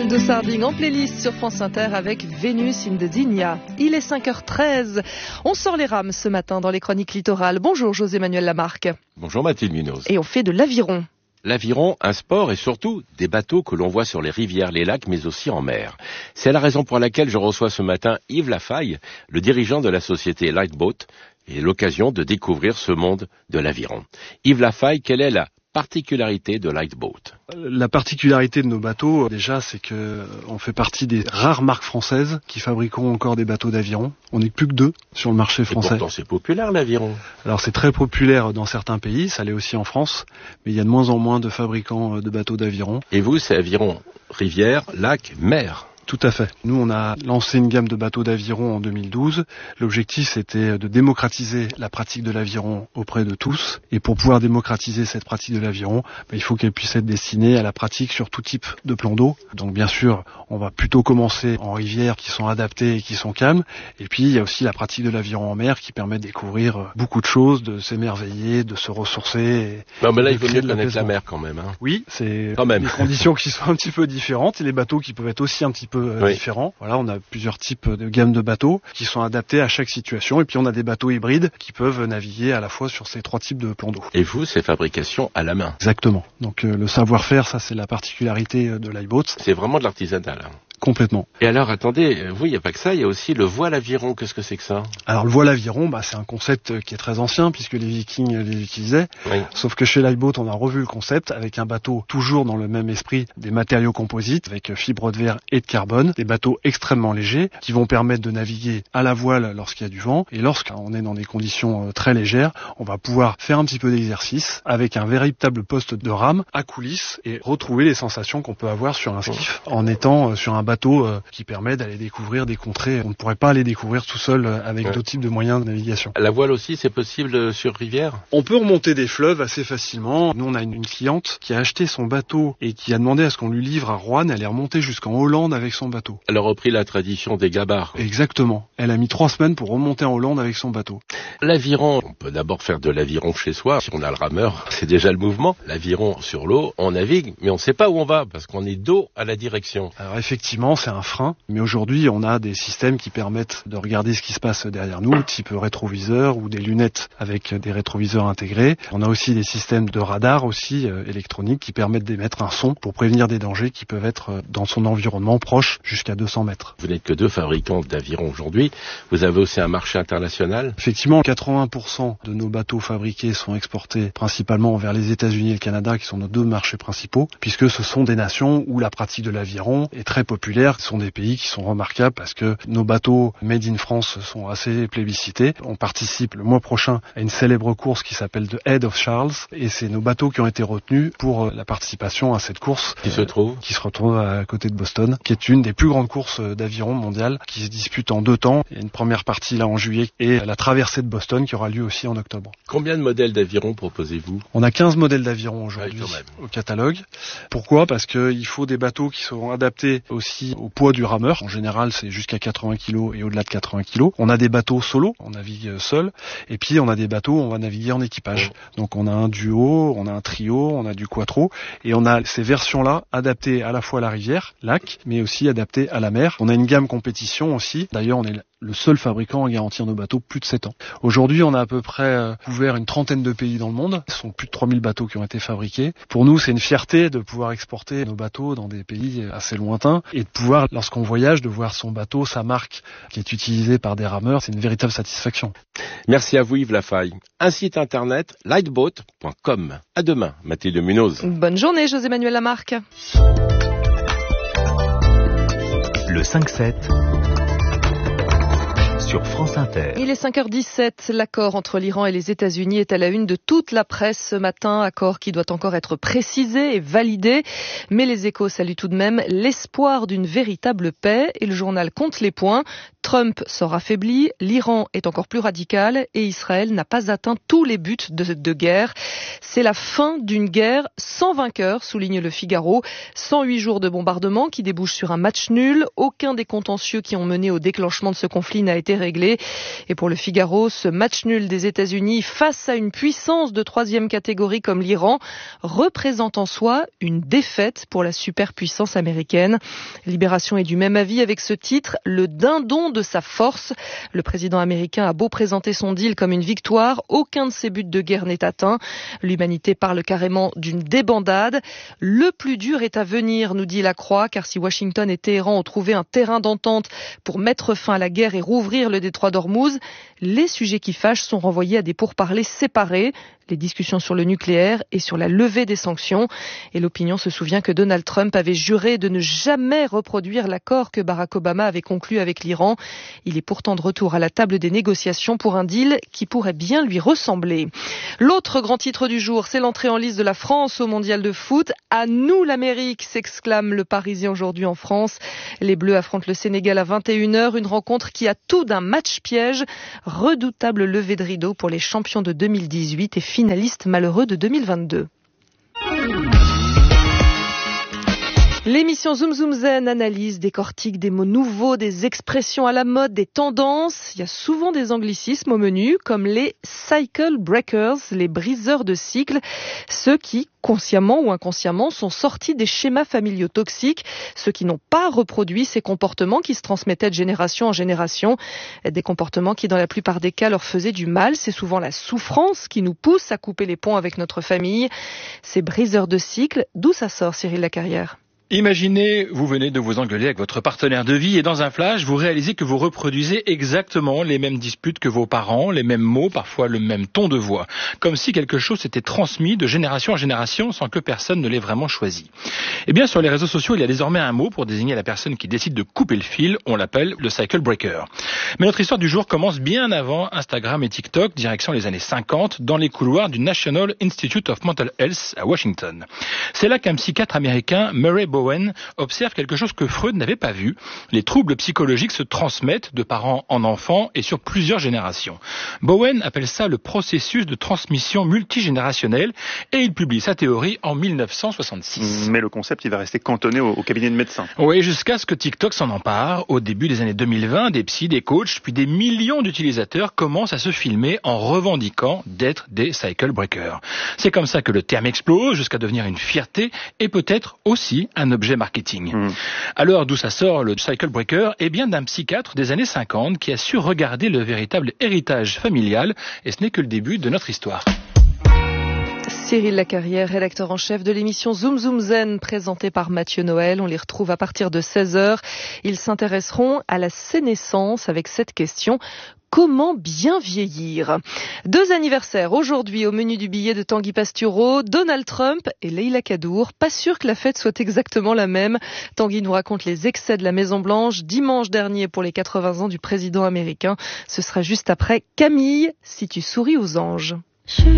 de Sardine en playlist sur France Inter avec Vénus in the Digna. Il est 5h13. On sort les rames ce matin dans les chroniques littorales. Bonjour José-Manuel Lamarque. Bonjour Mathilde Munoz. Et on fait de l'aviron. L'aviron, un sport et surtout des bateaux que l'on voit sur les rivières, les lacs, mais aussi en mer. C'est la raison pour laquelle je reçois ce matin Yves Lafaille, le dirigeant de la société Lightboat, et l'occasion de découvrir ce monde de l'aviron. Yves Lafaille, quelle est la particularité de Lightboat? La particularité de nos bateaux, déjà, c'est que on fait partie des rares marques françaises qui fabriqueront encore des bateaux d'aviron. On n'est plus que 2 sur le marché français. Et pourtant, c'est populaire l'aviron. Alors, c'est très populaire dans certains pays, ça l'est aussi en France, mais il y a de moins en moins de fabricants de bateaux d'aviron. Et vous, c'est aviron rivière, lac, mer? Tout à fait. Nous, on a lancé une gamme de bateaux d'aviron en 2012. L'objectif, c'était de démocratiser la pratique de l'aviron auprès de tous. Et pour pouvoir démocratiser cette pratique de l'aviron, il faut qu'elle puisse être destinée à la pratique sur tout type de plan d'eau. Donc, bien sûr, on va plutôt commencer en rivières qui sont adaptées et qui sont calmes. Et puis, il y a aussi la pratique de l'aviron en mer qui permet de découvrir beaucoup de choses, de s'émerveiller, de se ressourcer. Non, mais là, il vaut mieux connaître la mer quand même. Oui, c'est quand même des conditions qui sont un petit peu différentes et les bateaux qui peuvent être aussi un petit peu différents. Voilà, on a plusieurs types de gammes de bateaux qui sont adaptés à chaque situation et puis on a des bateaux hybrides qui peuvent naviguer à la fois sur ces 3 types de plans d'eau. Et vous, c'est fabrication à la main? Exactement. Donc le savoir-faire, ça c'est la particularité de Lightboat. C'est vraiment de l'artisanal. Complètement. Et alors, attendez, vous, il n'y a pas que ça, il y a aussi le voile aviron. Qu'est-ce que c'est que ça? Alors, le voile aviron, c'est un concept qui est très ancien, puisque les Vikings les utilisaient. Oui. Sauf que chez Lightboat, on a revu le concept avec un bateau toujours dans le même esprit, des matériaux composites, avec fibres de verre et de carbone, des bateaux extrêmement légers, qui vont permettre de naviguer à la voile lorsqu'il y a du vent, et lorsqu'on est dans des conditions très légères, on va pouvoir faire un petit peu d'exercice avec un véritable poste de rame à coulisses et retrouver les sensations qu'on peut avoir sur un skiff en étant sur un bateau qui permet d'aller découvrir des contrées. On ne pourrait pas aller découvrir tout seul avec d'autres types de moyens de navigation. La voile aussi, c'est possible sur rivière? On peut remonter des fleuves assez facilement. Nous, on a une cliente qui a acheté son bateau et qui a demandé à ce qu'on lui livre à Roanne. Elle est remontée jusqu'en Hollande avec son bateau. Elle a repris la tradition des gabarres. Exactement. Elle a mis 3 semaines pour remonter en Hollande avec son bateau. L'aviron, on peut d'abord faire de l'aviron chez soi. Si on a le rameur, c'est déjà le mouvement. L'aviron sur l'eau, on navigue, mais on ne sait pas où on va parce qu'on est dos à la direction. Alors effectivement, c'est un frein, mais aujourd'hui on a des systèmes qui permettent de regarder ce qui se passe derrière nous, type rétroviseur ou des lunettes avec des rétroviseurs intégrés. On a aussi des systèmes de radar aussi électroniques qui permettent d'émettre un son pour prévenir des dangers qui peuvent être dans son environnement proche jusqu'à 200 mètres. Vous n'êtes que 2 fabricants d'avirons aujourd'hui, vous avez aussi un marché international? Effectivement, 80% de nos bateaux fabriqués sont exportés principalement vers les États-Unis et le Canada qui sont nos 2 marchés principaux, puisque ce sont des nations où la pratique de l'aviron est très populaire. Ce sont des pays qui sont remarquables parce que nos bateaux made in France sont assez plébiscités. On participe le mois prochain à une célèbre course qui s'appelle The Head of Charles et c'est nos bateaux qui ont été retenus pour la participation à cette course qui se retrouve à côté de Boston, qui est une des plus grandes courses d'aviron mondiales qui se dispute en 2 temps. Il y a une première partie là en juillet et la traversée de Boston qui aura lieu aussi en octobre. Combien de modèles d'aviron proposez-vous? On a 15 modèles d'aviron aujourd'hui au catalogue. Pourquoi? Parce qu'il faut des bateaux qui seront adaptés aussi au poids du rameur. En général, c'est jusqu'à 80 kg et au-delà de 80 kg. On a des bateaux solo, on navigue seul. Et puis, on a des bateaux où on va naviguer en équipage. Donc, on a un duo, on a un trio, on a du quattro. Et on a ces versions-là adaptées à la fois à la rivière, lac, mais aussi adaptées à la mer. On a une gamme compétition aussi. D'ailleurs, on est le seul fabricant à garantir nos bateaux plus de 7 ans. Aujourd'hui, on a à peu près couvert une trentaine de pays dans le monde. Ce sont plus de 3000 bateaux qui ont été fabriqués. Pour nous, c'est une fierté de pouvoir exporter nos bateaux dans des pays assez lointains et de pouvoir, lorsqu'on voyage, de voir son bateau, sa marque, qui est utilisée par des rameurs. C'est une véritable satisfaction. Merci à vous Yves Lafaille. Un site internet, lightboat.com. À demain, Mathilde Munoz. Bonne journée, José-Manuel Lamarque. Le 5-7 sur France Inter. Il est 5h17. L'accord entre l'Iran et les États-Unis est à la une de toute la presse ce matin. Accord qui doit encore être précisé et validé. Mais les Échos saluent tout de même l'espoir d'une véritable paix. Et le journal compte les points. Trump sort affaibli, l'Iran est encore plus radical et Israël n'a pas atteint tous les buts de guerre. C'est la fin d'une guerre sans vainqueur, souligne le Figaro. 108 jours de bombardement qui débouchent sur un match nul. Aucun des contentieux qui ont mené au déclenchement de ce conflit n'a été réglé. Et pour le Figaro, ce match nul des États-Unis face à une puissance de 3e catégorie comme l'Iran représente en soi une défaite pour la superpuissance américaine. Libération est du même avis avec ce titre, le dindon de sa force. Le président américain a beau présenter son deal comme une victoire, aucun de ses buts de guerre n'est atteint. L'humanité parle carrément d'une débandade. Le plus dur est à venir, nous dit la Croix, car si Washington et Téhéran ont trouvé un terrain d'entente pour mettre fin à la guerre et rouvrir le détroit d'Ormuz, les sujets qui fâchent sont renvoyés à des pourparlers séparés, les discussions sur le nucléaire et sur la levée des sanctions. Et l'opinion se souvient que Donald Trump avait juré de ne jamais reproduire l'accord que Barack Obama avait conclu avec l'Iran. Il est pourtant de retour à la table des négociations pour un deal qui pourrait bien lui ressembler. L'autre grand titre du jour, c'est l'entrée en lice de la France au mondial de foot. À nous l'Amérique, s'exclame le Parisien aujourd'hui en France. Les Bleus affrontent le Sénégal à 21h, une rencontre qui a tout d'un match piège. Redoutable levée de rideau pour les champions de 2018 et finalistes malheureux de 2022. L'émission Zoom Zoom Zen analyse, décortique des mots nouveaux, des expressions à la mode, des tendances. Il y a souvent des anglicismes au menu, comme les cycle breakers, les briseurs de cycle, ceux qui, consciemment ou inconsciemment, sont sortis des schémas familiaux toxiques, ceux qui n'ont pas reproduit ces comportements qui se transmettaient de génération en génération, des comportements qui, dans la plupart des cas, leur faisaient du mal. C'est souvent la souffrance qui nous pousse à couper les ponts avec notre famille. Ces briseurs de cycle, d'où ça sort, Cyril Lacarrière ? Imaginez, vous venez de vous engueuler avec votre partenaire de vie et dans un flash, vous réalisez que vous reproduisez exactement les mêmes disputes que vos parents, les mêmes mots, parfois le même ton de voix. Comme si quelque chose s'était transmis de génération en génération sans que personne ne l'ait vraiment choisi. Eh bien, sur les réseaux sociaux, il y a désormais un mot pour désigner la personne qui décide de couper le fil. On l'appelle le cycle breaker. Mais notre histoire du jour commence bien avant Instagram et TikTok, direction les années 50, dans les couloirs du National Institute of Mental Health à Washington. C'est là qu'un psychiatre américain, Murray Bowen, observe quelque chose que Freud n'avait pas vu. Les troubles psychologiques se transmettent de parents en enfants et sur plusieurs générations. Bowen appelle ça le processus de transmission multigénérationnelle et il publie sa théorie en 1966. Mais le concept, il va rester cantonné au cabinet de médecins. Oui, jusqu'à ce que TikTok s'en empare. Au début des années 2020, des psys, des coachs, puis des millions d'utilisateurs commencent à se filmer en revendiquant d'être des cycle breakers. C'est comme ça que le terme explose jusqu'à devenir une fierté et peut-être aussi un objet marketing. Alors, d'où ça sort le cycle breaker ? Eh bien, d'un psychiatre des années 50 qui a su regarder le véritable héritage familial et ce n'est que le début de notre histoire. Cyril Lacarrière, rédacteur en chef de l'émission Zoom Zoom Zen, présentée par Mathieu Noël. On les retrouve à partir de 16h. Ils s'intéresseront à la sénescence avec cette question. Comment bien vieillir ? 2 anniversaires aujourd'hui au menu du billet de Tanguy Pastureau, Donald Trump et Leila Kadour. Pas sûr que la fête soit exactement la même. Tanguy nous raconte les excès de la Maison-Blanche dimanche dernier pour les 80 ans du président américain. Ce sera juste après Camille, si tu souris aux anges.